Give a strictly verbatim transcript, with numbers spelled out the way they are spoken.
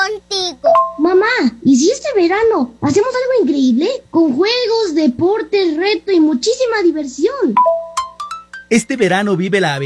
contigo. Mamá, ¿y si este verano hacemos algo increíble? Con juegos, deportes, reto y muchísima diversión. Este verano vive la